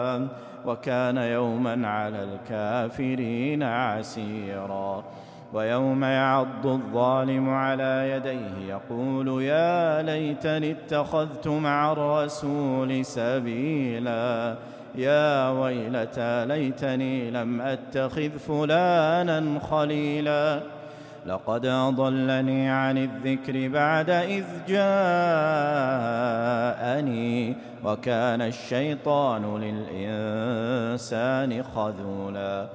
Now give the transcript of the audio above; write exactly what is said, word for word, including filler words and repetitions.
وكان يوما على الكافرين عسيرا. ويوم يعض الظالم على يديه يقول يا ليتني اتخذت مع الرسول سبيلا يا ويلتى ليتني لم أتخذ فلانا خليلا لقد أضلني عن الذكر بعد إذ جاءني وكان الشيطان للإنسان خذولا.